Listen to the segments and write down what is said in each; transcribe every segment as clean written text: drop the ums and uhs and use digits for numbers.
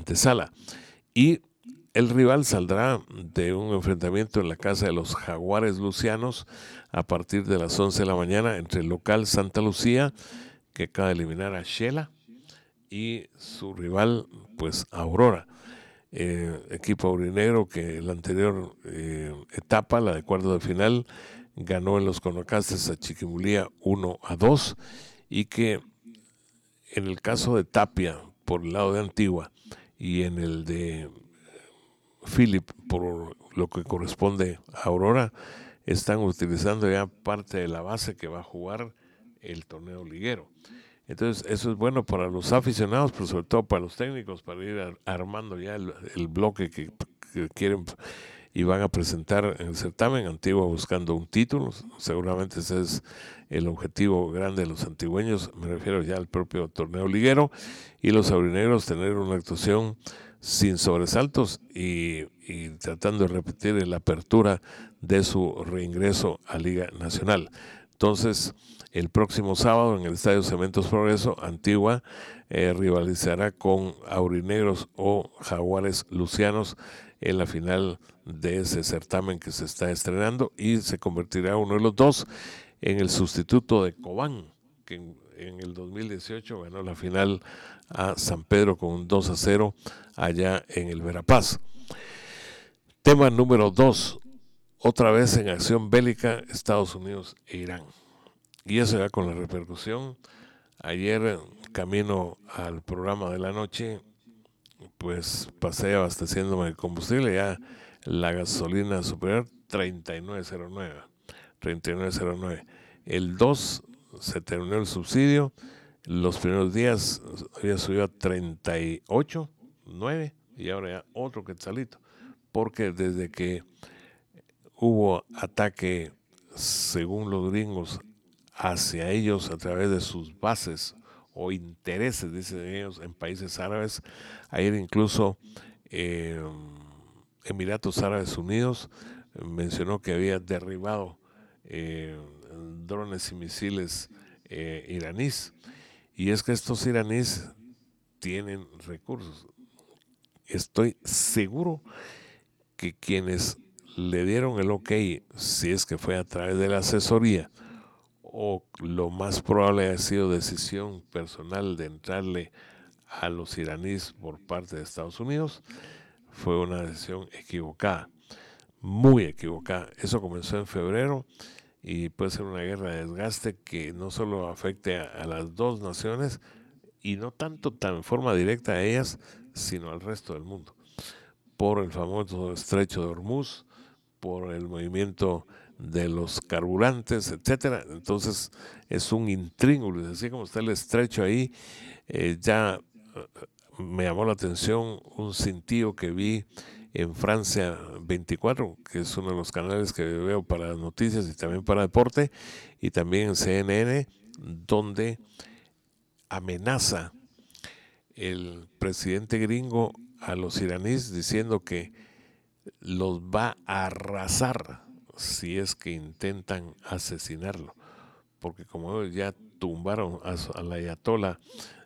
antesala. Y el rival saldrá de un enfrentamiento en la casa de los Jaguares Lucianos a partir de las 11 de la mañana entre el local Santa Lucía, que acaba de eliminar a Shela, y su rival, pues Aurora. Equipo aurinegro que en la anterior etapa, la de cuartos de final, ganó en los Conocastes a Chiquimulía 1-2, y que en el caso de Tapia por el lado de Antigua y en el de Philip por lo que corresponde a Aurora, están utilizando ya parte de la base que va a jugar el torneo liguero. Entonces eso es bueno para los aficionados, pero sobre todo para los técnicos, para ir armando ya el bloque que quieren y van a presentar en el certamen. Antigua buscando un título, seguramente ese es el objetivo grande de los antigüeños, me refiero ya al propio torneo liguero, y los aurinegros tener una actuación sin sobresaltos y tratando de repetir la apertura de su reingreso a Liga Nacional. Entonces, el próximo sábado en el Estadio Cementos Progreso, Antigua rivalizará con Aurinegros o Jaguares Lucianos en la final de ese certamen que se está estrenando, y se convertirá uno de los dos en el sustituto de Cobán, que en el 2018 ganó la final a San Pedro con un 2-0 allá en el Verapaz. Tema número 2, otra vez en acción bélica Estados Unidos e Irán. Y eso ya con la repercusión. Ayer, camino al programa de la noche, pues pasé abasteciéndome de combustible, ya la gasolina superior 39.09. El 2 se terminó el subsidio. Los primeros días había subido a 38.9 y ahora ya otro quetzalito, porque desde que hubo ataque, según los gringos, hacia ellos a través de sus bases o intereses, dicen ellos, en países árabes. Ayer incluso Emiratos Árabes Unidos mencionó que había derribado drones y misiles iraníes. Y es que estos iraníes tienen recursos. Estoy seguro que quienes le dieron el ok, si es que fue a través de la asesoría, o lo más probable ha sido decisión personal de entrarle a los iraníes por parte de Estados Unidos, fue una decisión equivocada, muy equivocada. Eso comenzó en febrero y puede ser una guerra de desgaste que no solo afecte a las dos naciones y no tanto tan en forma directa a ellas, sino al resto del mundo, por el famoso estrecho de Hormuz, por el movimiento de los carburantes, etcétera. Entonces es un intríngulis, así como está el estrecho ahí. Ya me llamó la atención un cintillo que vi en Francia 24, que es uno de los canales que veo para noticias y también para deporte, y también en CNN, donde amenaza el presidente gringo a los iraníes diciendo que los va a arrasar si es que intentan asesinarlo, porque como ellos ya tumbaron al ayatolá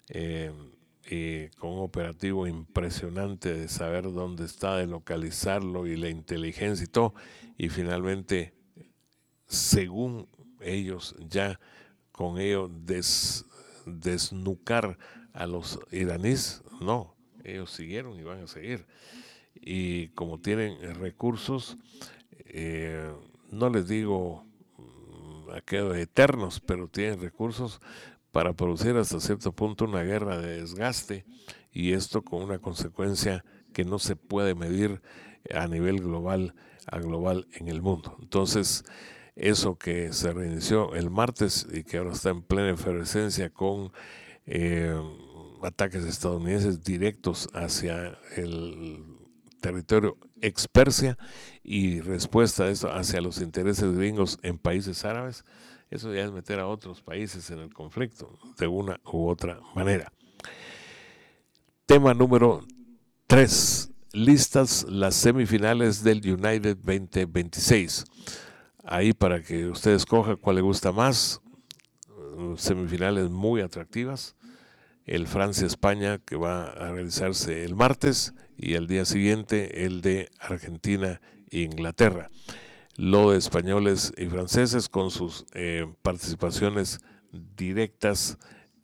con un operativo impresionante de saber dónde está, de localizarlo y la inteligencia y todo, y finalmente, según ellos, ya con ello desnucar a los iraníes, no, ellos siguieron y van a seguir. Y como tienen recursos, no les digo aquello de eternos, pero tienen recursos para producir hasta cierto punto una guerra de desgaste, y esto con una consecuencia que no se puede medir a nivel global en el mundo. Entonces, eso que se reinició el martes y que ahora está en plena efervescencia con ataques estadounidenses directos hacia el territorio ex Persia y respuesta a eso hacia los intereses gringos en países árabes, eso ya es meter a otros países en el conflicto de una u otra manera. Tema número 3. Listas las semifinales del United 2026. Ahí para que usted escoja cuál le gusta más. Semifinales muy atractivas. el Francia-España, que va a realizarse el martes, y al día siguiente el de Argentina e Inglaterra. Lo de españoles y franceses con sus participaciones directas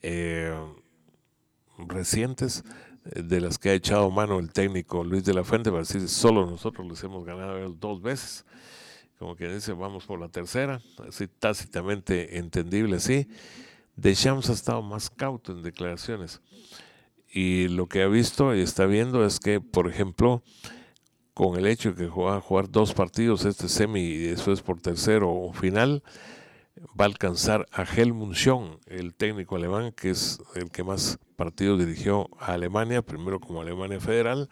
recientes, de las que ha echado mano el técnico Luis de la Fuente, para decir, solo nosotros les hemos ganado 2 veces, como que dice, vamos por la tercera, así tácitamente entendible, sí. Deschamps ha estado más cauto en declaraciones, y lo que ha visto y está viendo es que, por ejemplo, con el hecho de que va a jugar 2 partidos, este semi y después por tercero o final, va a alcanzar a Helmut Schön, el técnico alemán, que es el que más partidos dirigió a Alemania, primero como Alemania Federal,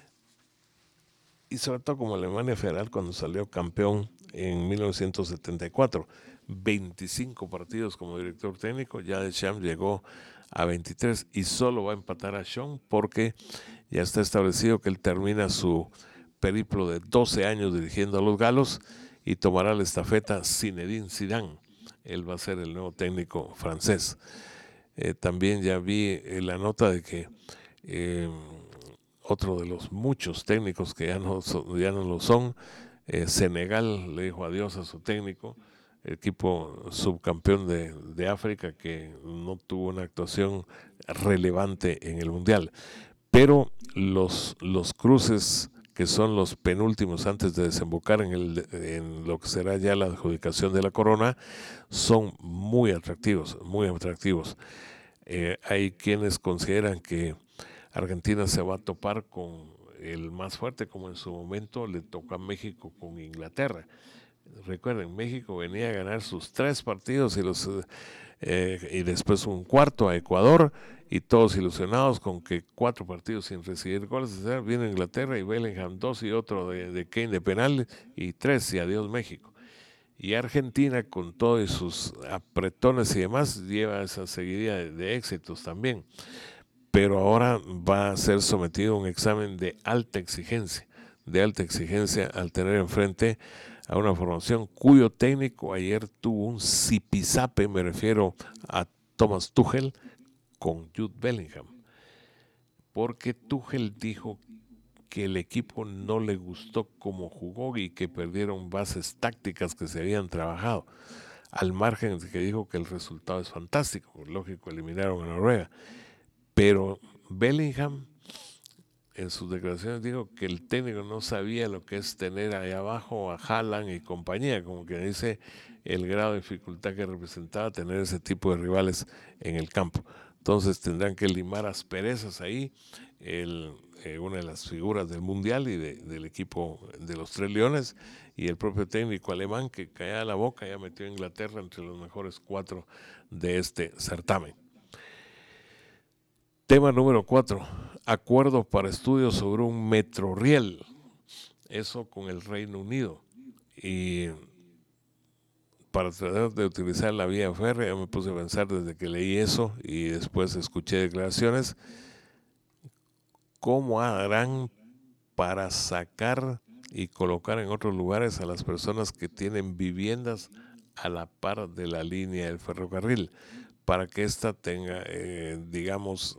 y sobre todo como Alemania Federal cuando salió campeón en 1974. 25 partidos como director técnico, ya Deschamps llegó a 23 y solo va a empatar a Schön porque ya está establecido que él termina su periplo de 12 años dirigiendo a los galos y tomará la estafeta Zinedine Zidane. Él va a ser el nuevo técnico francés. También ya vi la nota de que otro de los muchos técnicos que ya no lo son, Senegal le dijo adiós a su técnico, el equipo subcampeón de África, que no tuvo una actuación relevante en el Mundial. Pero los cruces que son los penúltimos antes de desembocar en lo que será ya la adjudicación de la corona, son muy atractivos, muy atractivos. Hay quienes consideran que Argentina se va a topar con el más fuerte, como en su momento le tocó a México con Inglaterra. Recuerden, México venía a ganar sus 3 partidos y después un cuarto a Ecuador, y todos ilusionados con que 4 partidos sin recibir goles. Viene Inglaterra y Bellingham 2 y otro de Kane de penal y 3 y adiós México. Y Argentina, con todos sus apretones y demás, lleva esa seguidilla de éxitos también. Pero ahora va a ser sometido a un examen de alta exigencia al tener enfrente a una formación cuyo técnico ayer tuvo un zipizape, me refiero a Thomas Tuchel, con Jude Bellingham, porque Tuchel dijo que el equipo no le gustó cómo jugó y que perdieron bases tácticas que se habían trabajado, al margen de que dijo que el resultado es fantástico, lógico, eliminaron a Noruega, pero Bellingham en sus declaraciones dijo que el técnico no sabía lo que es tener ahí abajo a Haaland y compañía, como que dice el grado de dificultad que representaba tener ese tipo de rivales en el campo. Entonces tendrán que limar asperezas ahí. Una de las figuras del Mundial y del equipo de los Tres Leones, y el propio técnico alemán, que callaba la boca, ya metió a Inglaterra entre los mejores 4 de este certamen. Tema número 4, acuerdo para estudios sobre un metroriel, eso con el Reino Unido. Y para tratar de utilizar la vía férrea, me puse a pensar desde que leí eso y después escuché declaraciones, ¿cómo harán para sacar y colocar en otros lugares a las personas que tienen viviendas a la par de la línea del ferrocarril, para que ésta tenga, digamos,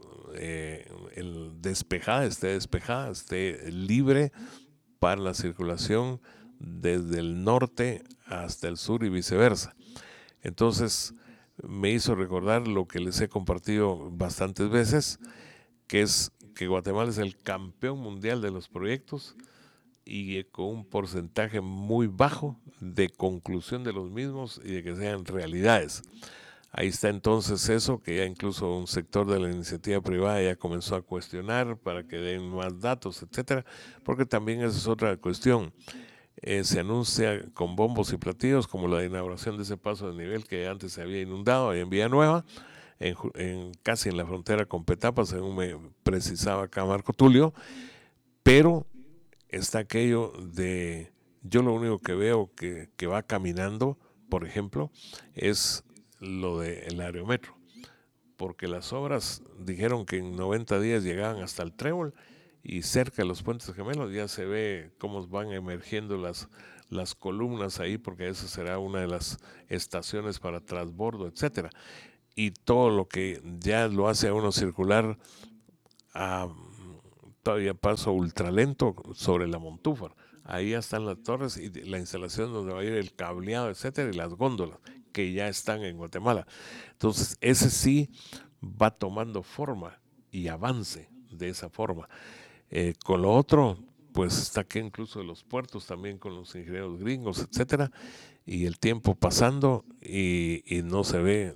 esté despejada, esté libre para la circulación desde el norte hasta el sur y viceversa? Entonces me hizo recordar lo que les he compartido bastantes veces, que es que Guatemala es el campeón mundial de los proyectos y con un porcentaje muy bajo de conclusión de los mismos y de que sean realidades. Ahí está entonces eso, que ya incluso un sector de la iniciativa privada ya comenzó a cuestionar para que den más datos, etcétera, porque también esa es otra cuestión. Se anuncia con bombos y platillos, como la inauguración de ese paso de nivel que antes se había inundado ahí en Villanueva, casi en la frontera con Petapa, según me precisaba acá Marco Tulio, pero está aquello de, yo lo único que veo que va caminando, por ejemplo, es lo del aerometro, porque las obras dijeron que en 90 días llegaban hasta el Trébol, y cerca de los Puentes Gemelos ya se ve cómo van emergiendo las columnas ahí, porque esa será una de las estaciones para transbordo, etcétera. y todo lo que ya lo hace a uno circular a todavía paso ultralento sobre la Montúfar. Ahí ya están las torres y la instalación donde va a ir el cableado, etcétera, y las góndolas que ya están en Guatemala. Entonces, ese sí va tomando forma y avance de esa forma. Con lo otro, pues está que incluso de los puertos también con los ingenieros gringos, etcétera, y el tiempo pasando y no se ve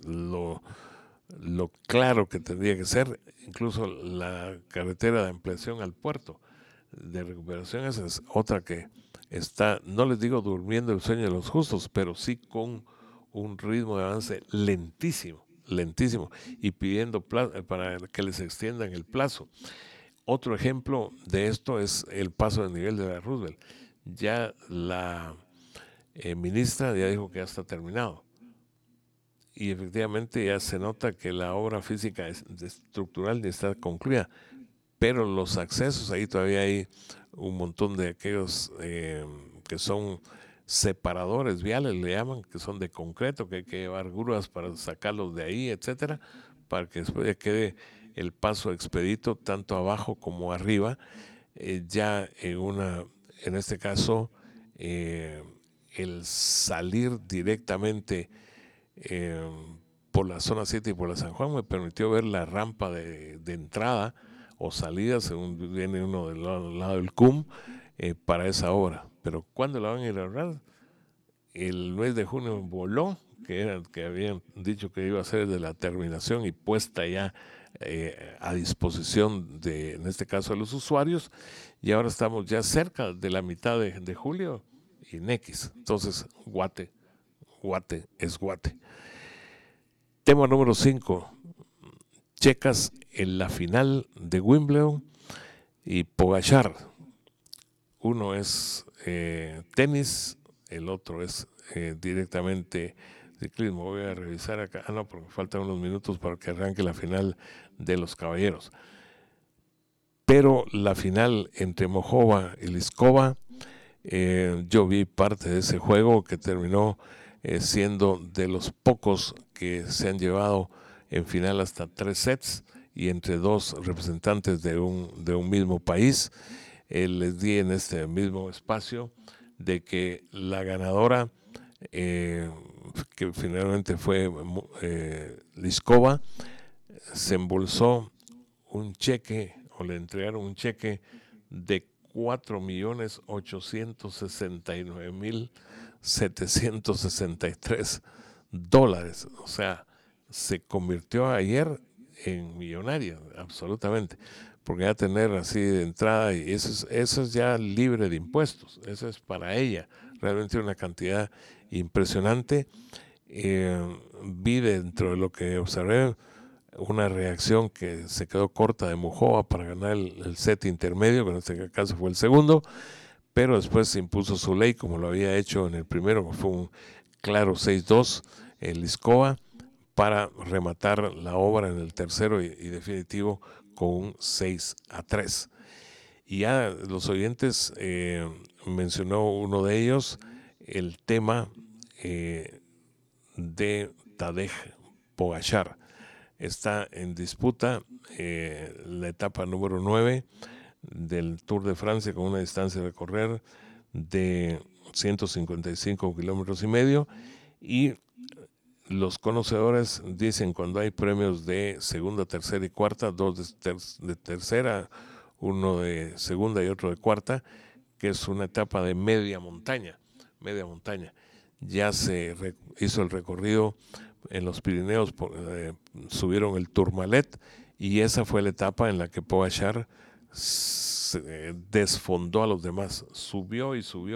lo claro que tendría que ser, incluso la carretera de ampliación al puerto de recuperación, esa es otra que está, no les digo durmiendo el sueño de los justos, pero sí con un ritmo de avance lentísimo, lentísimo, y pidiendo para que les extiendan el plazo. Otro ejemplo de esto es el paso de nivel de la Roosevelt. Ya la ministra ya dijo que ya está terminado. Y efectivamente ya se nota que la obra física estructural ya está concluida, pero los accesos ahí todavía hay un montón de aquellos que son separadores viales, le llaman, que son de concreto, que hay que llevar grúas para sacarlos de ahí, etcétera, para que después ya quede el paso expedito tanto abajo como arriba, ya en este caso, eh, el salir directamente eh, por la zona 7 y por la San Juan me permitió ver la rampa de entrada o salida, según viene uno del lado del CUM, para esa obra. Pero ¿cuándo la van a ir a ahorrar? El mes de junio voló, que habían dicho que iba a ser de la terminación y puesta ya a disposición de, en este caso, de los usuarios, y ahora estamos ya cerca de la mitad de julio y en X. Entonces, Guate es Guate. Tema número 5. Checas en la final de Wimbledon y Pogachar. Uno es tenis, el otro es directamente ciclismo. Voy a revisar acá. No, porque faltan unos minutos para que arranque la final de los caballeros. Pero la final entre Mojova y Liskova, yo vi parte de ese juego que terminó siendo de los pocos que se han llevado en final hasta 3 sets y entre dos representantes de un mismo país. Les di en este mismo espacio de que la ganadora, que finalmente fue Liskova, se embolsó un cheque o le entregaron un cheque de 4.869.763 dólares. O sea, se convirtió ayer en millonaria, absolutamente. Porque ya tener así de entrada, y eso es ya libre de impuestos. Eso es para ella. Realmente una cantidad impresionante. Vi dentro de lo que observé una reacción que se quedó corta de Mujova para ganar el set intermedio, que en este caso fue el segundo, pero después se impuso su ley como lo había hecho en el primero, que fue un claro 6-2 en Liskova, para rematar la obra en el tercero y definitivo con un 6-3. Y ya los oyentes, mencionó uno de ellos el tema de Tadej Pogačar. Está en disputa la etapa número 9 del Tour de Francia con una distancia de correr de 155 kilómetros y medio, y los conocedores dicen cuando hay premios de segunda, tercera y cuarta, dos de tercera, uno de segunda y otro de cuarta, que es una etapa de media montaña. Ya se hizo el recorrido en los Pirineos, subieron el Tourmalet y esa fue la etapa en la que Pogačar desfondó a los demás, subió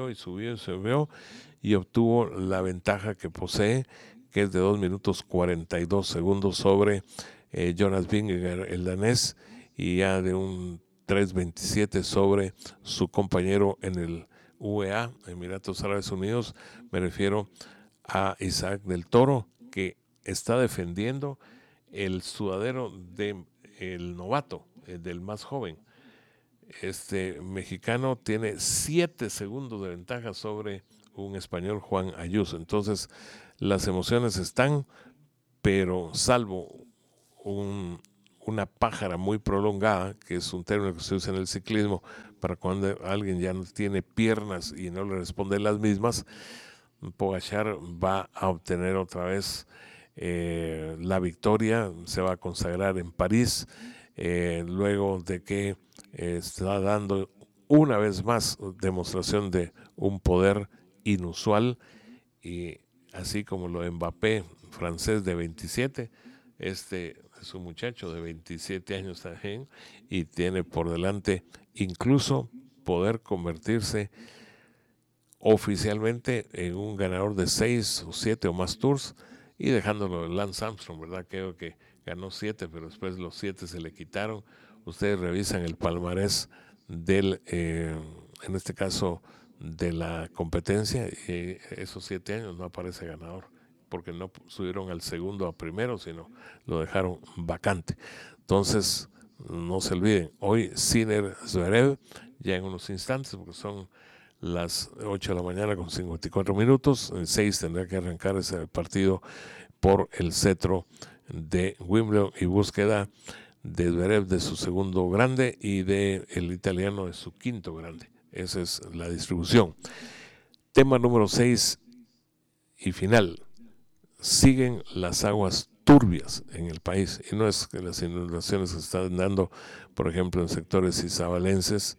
y obtuvo la ventaja que posee, que es de 2 minutos 42 segundos sobre Jonas Vingegaard, el danés, y ya de un 3.27 sobre su compañero en el UEA, Emiratos Árabes Unidos. Me refiero a Isaac del Toro, que está defendiendo el sudadero del novato, del más joven. Este mexicano tiene 7 segundos de ventaja sobre un español, Juan Ayuso. Entonces, las emociones están, pero salvo una pájara muy prolongada, que es un término que se usa en el ciclismo para cuando alguien ya no tiene piernas y no le responden las mismas, Pogačar va a obtener otra vez la victoria, se va a consagrar en París, luego de que está dando una vez más demostración de un poder inusual, y así como lo de Mbappé, francés de 27, este es un muchacho de 27 años también y tiene por delante incluso poder convertirse oficialmente en un ganador de 6 o 7 o más tours, y dejándolo de Lance Armstrong, ¿verdad? Creo que ganó 7, pero después los 7 se le quitaron. Ustedes revisan el palmarés en este caso, de la competencia, y esos 7 años no aparece ganador, porque no subieron al segundo a primero, sino lo dejaron vacante. Entonces, no se olviden, hoy Sinner Zverev, ya en unos instantes, porque son las 8 de la mañana con 54 minutos. En 6 tendrá que arrancar ese partido por el cetro de Wimbledon y búsqueda de Zverev de su segundo grande y de el italiano de su quinto grande. Esa es la distribución. Tema número 6 y final. Siguen las aguas turbias en el país, y no es que las inundaciones se están dando, por ejemplo, en sectores izabalenses,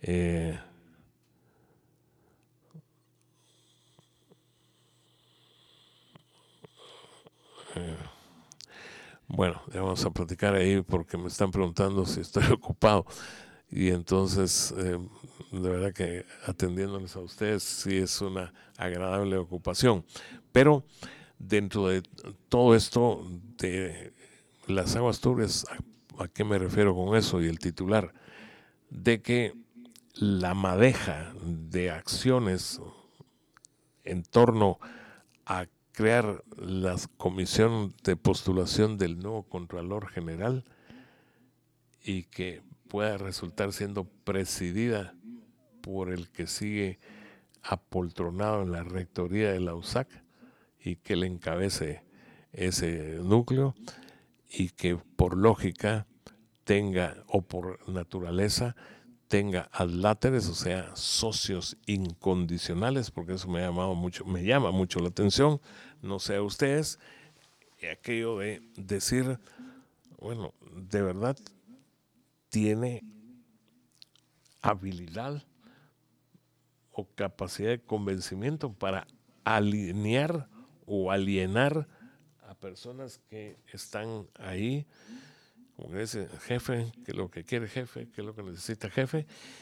bueno, ya vamos a platicar ahí porque me están preguntando si estoy ocupado, y entonces de verdad que atendiéndoles a ustedes sí es una agradable ocupación. Pero dentro de todo esto de las aguas turbias, ¿a qué me refiero con eso? Y el titular, de que la madeja de acciones en torno a crear la comisión de postulación del nuevo Contralor General, y que pueda resultar siendo presidida por el que sigue apoltronado en la rectoría de la USAC, y que le encabece ese núcleo, y que por lógica tenga, o por naturaleza, tenga adláteres, o sea, socios incondicionales, porque eso me llama mucho la atención. No sé a ustedes, aquello de decir, bueno, de verdad tiene habilidad o capacidad de convencimiento para alinear o alienar a personas que están ahí, como que dice jefe, que lo que quiere jefe, que lo que necesita jefe,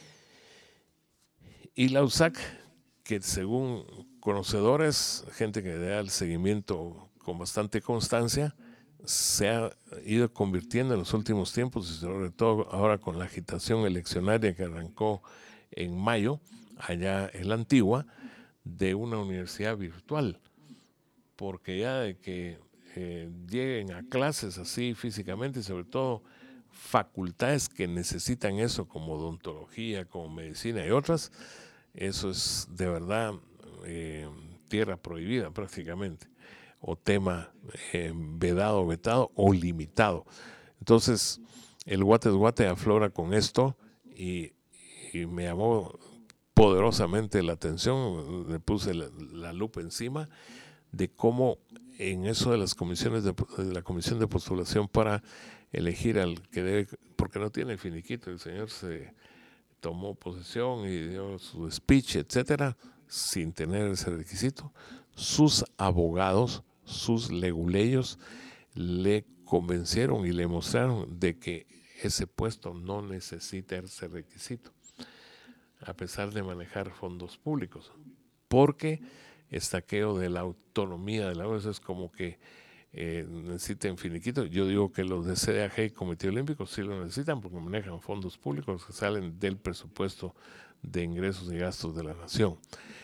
y la USAC, que según conocedores, gente que da el seguimiento con bastante constancia, se ha ido convirtiendo en los últimos tiempos, y sobre todo ahora con la agitación eleccionaria que arrancó en mayo, allá en la Antigua, de una universidad virtual, porque ya de que lleguen a clases así físicamente, y sobre todo facultades que necesitan eso, como odontología, como medicina y otras, eso es de verdad tierra prohibida prácticamente, o tema vedado, vetado o limitado. Entonces, el Guate aflora con esto, y me llamó poderosamente la atención, le puse la lupa encima de cómo en eso de las comisiones de la comisión de postulación para elegir al que debe, porque no tiene finiquito, el señor se tomó posesión y dio su speech, etcétera, sin tener ese requisito. Sus abogados, sus leguleyos, le convencieron y le mostraron de que ese puesto no necesita ese requisito, a pesar de manejar fondos públicos, porque estaqueo de la autonomía de la OES es como que necesiten finiquito. Yo digo que los de CDAG y Comité Olímpico sí lo necesitan, porque manejan fondos públicos que salen del presupuesto de ingresos y gastos de la nación.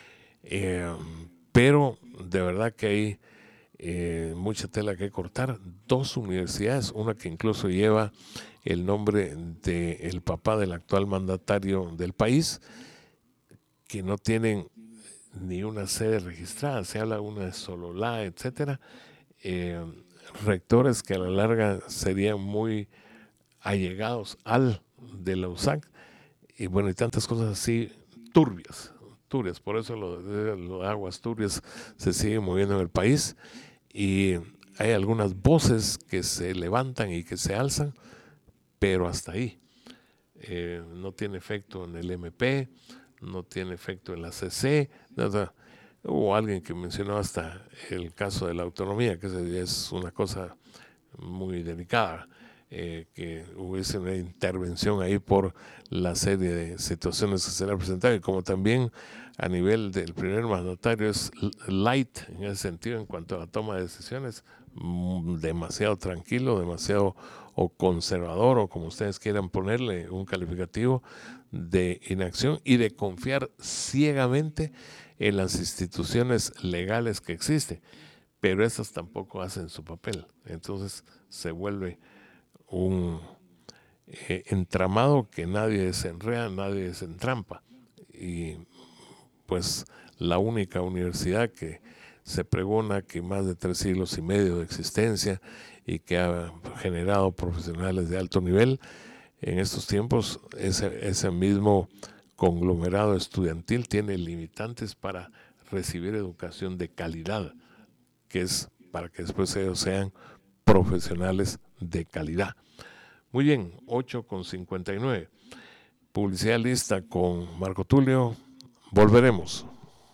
Pero de verdad que hay mucha tela que cortar. 2 universidades, una que incluso lleva el nombre del papá del actual mandatario del país, que no tienen ni una sede registrada. Se habla una de Sololá, etcétera. rectores que a la larga serían muy allegados al de la USAC, y bueno, y tantas cosas así turbias. Por eso lo de aguas turbias se sigue moviendo en el país, y hay algunas voces que se levantan y que se alzan, pero hasta ahí. No tiene efecto en el MP, no tiene efecto en la CC. Hubo alguien que mencionó hasta el caso de la autonomía, que es una cosa muy delicada, que hubiese una intervención ahí por la serie de situaciones que se le han presentado, y como también a nivel del primer mandatario es light en ese sentido en cuanto a la toma de decisiones, demasiado tranquilo, demasiado o conservador, o como ustedes quieran ponerle un calificativo, de inacción y de confiar ciegamente en las instituciones legales que existen, pero esas tampoco hacen su papel. Entonces se vuelve un entramado que nadie desenreda, nadie desentrampa, y pues la única universidad que se pregona que más de 3 siglos y medio de existencia y que ha generado profesionales de alto nivel, en estos tiempos ese mismo conglomerado estudiantil tiene limitantes para recibir educación de calidad, que es para que después ellos sean profesionales de calidad. Muy bien, 8:59. Publicidad lista con Marco Tulio. Volveremos.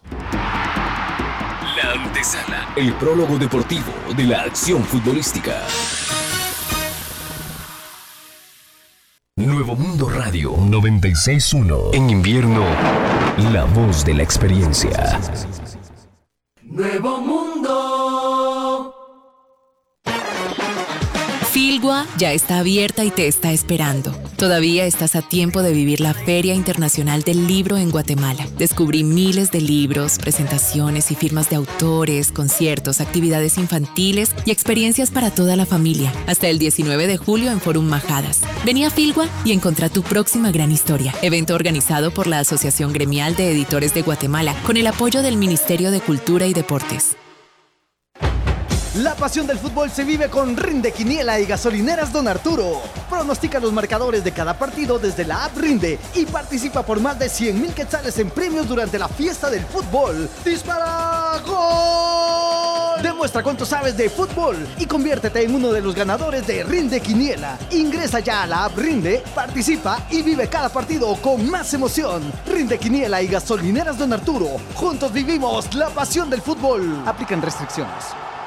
La antesala, el prólogo deportivo de la acción futbolística. Nuevo Mundo Radio 96.1. En invierno, la voz de la experiencia. Nuevo Mundo. Filgua ya está abierta y te está esperando. Todavía estás a tiempo de vivir la Feria Internacional del Libro en Guatemala. Descubrí miles de libros, presentaciones y firmas de autores, conciertos, actividades infantiles y experiencias para toda la familia. Hasta el 19 de julio en Forum Majadas. Vení a Filgua y encontrá tu próxima gran historia. Evento organizado por la Asociación Gremial de Editores de Guatemala con el apoyo del Ministerio de Cultura y Deportes. La pasión del fútbol se vive con Rinde Quiniela y Gasolineras Don Arturo. Pronostica los marcadores de cada partido desde la app Rinde y participa por más de 100,000 quetzales en premios durante la fiesta del fútbol. ¡Dispara! ¡Gol! Demuestra cuánto sabes de fútbol y conviértete en uno de los ganadores de Rinde Quiniela. Ingresa ya a la app Rinde, participa y vive cada partido con más emoción. Rinde Quiniela y Gasolineras Don Arturo. Juntos vivimos la pasión del fútbol. Aplican restricciones.